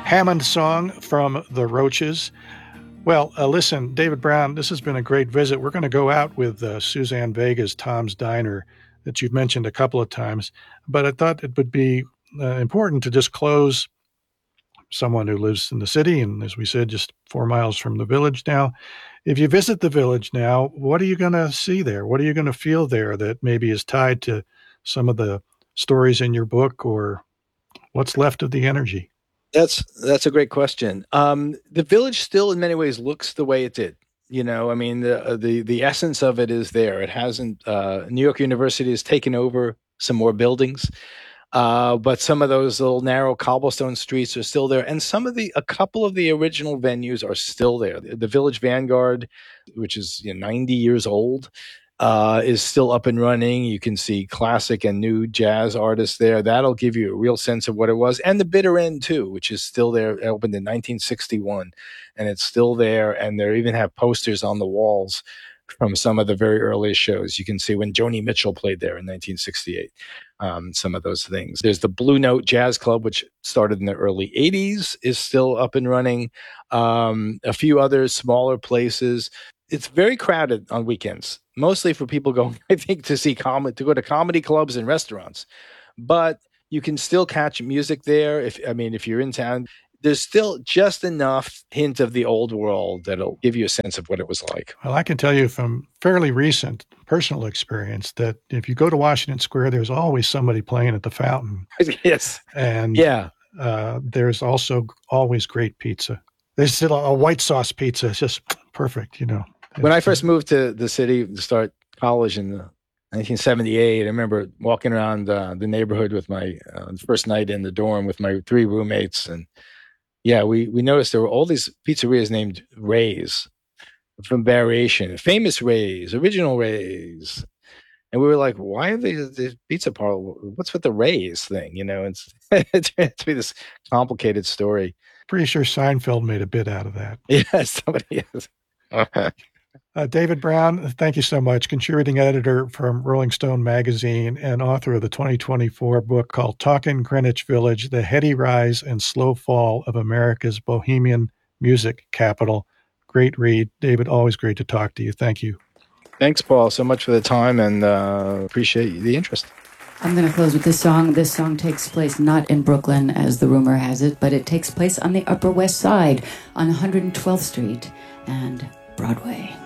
Hammond song from the Roaches. Well, listen, David Brown, this has been a great visit. We're going to go out with Suzanne Vega's Tom's Diner that you've mentioned a couple of times, but I thought it would be important to just close. Someone who lives in the city, and as we said, just 4 miles from the village now. If you visit the village now, what are you going to see there? What are you going to feel there that maybe is tied to some of the stories in your book, or what's left of the energy? That's a great question. The village still, in many ways, looks the way it did. You know, I mean, the essence of it is there. It hasn't. New York University has taken over some more buildings, but some of those little narrow cobblestone streets are still there, and a couple of the original venues are still there. The Village Vanguard, which is 90 years old, is still up and running. You can see classic and new jazz artists there. That'll give you a real sense of what it was. And the Bitter End too, which is still there. It opened in 1961, and it's still there. And they even have posters on the walls from some of the very earliest shows. You can see when Joni Mitchell played there in 1968, some of those things. There's the Blue Note Jazz Club, which started in the early 80s, is still up and running. A few other smaller places. It's very crowded on weekends, mostly for people going, I think, to go to comedy clubs and restaurants. But you can still catch music there. If you're in town, there's still just enough hint of the old world that'll give you a sense of what it was like. Well, I can tell you from fairly recent personal experience that if you go to Washington Square, there's always somebody playing at the fountain. Yes. And yeah. There's also always great pizza. There's still a white sauce pizza. It's just perfect, When I first moved to the city to start college in 1978, I remember walking around the neighborhood with my first night in the dorm with my 3 roommates. And yeah, we noticed there were all these pizzerias named Ray's from variation, famous Ray's, original Ray's. And we were like, why are they the pizza parlor? What's with the Ray's thing? It turned out to be this complicated story. Pretty sure Seinfeld made a bit out of that. Yeah, somebody is. David Brown, thank you so much. Contributing editor from Rolling Stone magazine and author of the 2024 book called Talkin' Greenwich Village, The Heady Rise and Slow Fall of America's Bohemian Music Capital. Great read. David, always great to talk to you. Thank you. Thanks, Paul, so much for the time, and appreciate the interest. I'm going to close with this song. This song takes place not in Brooklyn, as the rumor has it, but it takes place on the Upper West Side on 112th Street and Broadway.